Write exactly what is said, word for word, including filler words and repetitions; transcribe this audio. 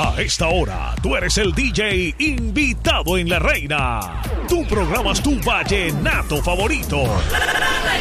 A esta hora, tú eres el D J invitado en La Reina. Tú programas tu vallenato favorito.